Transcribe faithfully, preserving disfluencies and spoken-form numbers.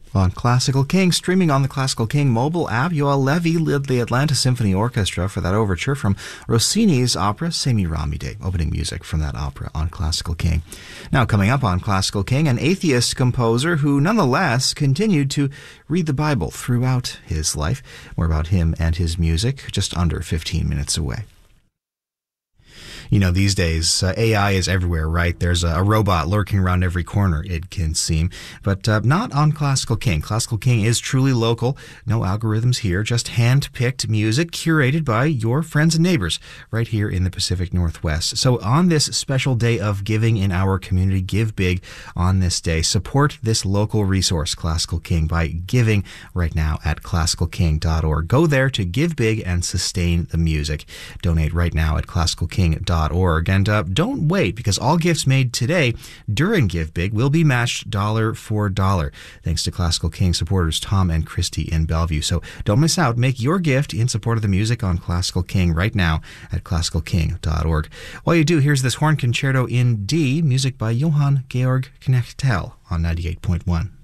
On Classical King, streaming on the Classical King mobile app, Yoel Levi led the Atlanta Symphony Orchestra for that overture from Rossini's opera Semiramide, opening music from that opera on Classical King. Now, coming up on Classical King, an atheist composer who nonetheless continued to read the Bible throughout his life. More about him and his music just under fifteen minutes away. You know, these days, uh, A I is everywhere, right? There's a, a robot lurking around every corner, it can seem. But uh, not on Classical King. Classical King is truly local. No algorithms here, just hand-picked music curated by your friends and neighbors right here in the Pacific Northwest. So on this special day of giving in our community, give big on this day. Support this local resource, Classical King, by giving right now at classical king dot org. Go there to give big and sustain the music. Donate right now at classical king dot org. And uh, don't wait, because all gifts made today during Give Big will be matched dollar for dollar, thanks to Classical King supporters Tom and Christy in Bellevue. So don't miss out. Make your gift in support of the music on Classical King right now at classical king dot org. While you do, here's this horn concerto in D, music by Johann Georg Knechtel on ninety-eight point one.